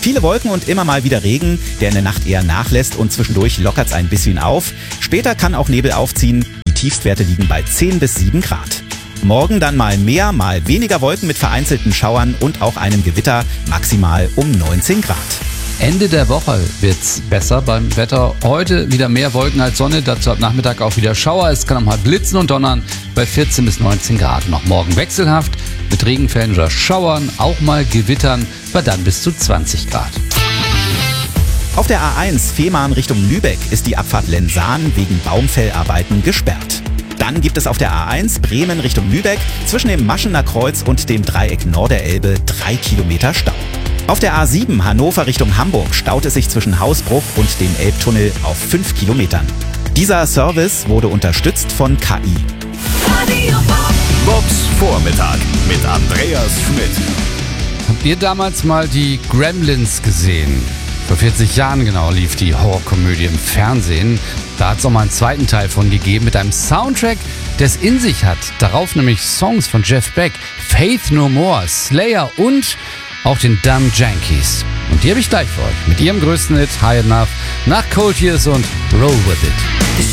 Viele Wolken und immer mal wieder Regen, der in der Nacht eher nachlässt und zwischendurch lockert es ein bisschen auf. Später kann auch Nebel aufziehen. Die Tiefstwerte liegen bei 10 bis 7 Grad. Morgen dann mal mehr, mal weniger Wolken mit vereinzelten Schauern und auch einem Gewitter, maximal um 19 Grad. Ende der Woche wird's besser beim Wetter. Heute wieder mehr Wolken als Sonne, dazu ab Nachmittag auch wieder Schauer. Es kann auch mal blitzen und donnern bei 14 bis 19 Grad. Noch morgen wechselhaft mit Regenfällen oder Schauern, auch mal Gewittern, bei dann bis zu 20 Grad. Auf der A1 Fehmarn Richtung Lübeck ist die Abfahrt Lensahn wegen Baumfellarbeiten gesperrt. Dann gibt es auf der A1 Bremen Richtung Lübeck zwischen dem Maschener Kreuz und dem Dreieck Norderelbe 3 Kilometer Stau. Auf der A7 Hannover Richtung Hamburg staut es sich zwischen Hausbruch und dem Elbtunnel auf 5 Kilometern. Dieser Service wurde unterstützt von KI. Bobs Vormittag mit Andreas Schmidt. Habt ihr damals mal die Gremlins gesehen? Vor 40 Jahren genau lief die Horrorkomödie im Fernsehen. Da hat es auch mal einen zweiten Teil von gegeben mit einem Soundtrack, der es in sich hat. Darauf nämlich Songs von Jeff Beck, Faith No More, Slayer und auch den Dumb Yankees. Und die habe ich gleich für euch mit ihrem größten Hit High Enough nach Cold Years und Roll With It.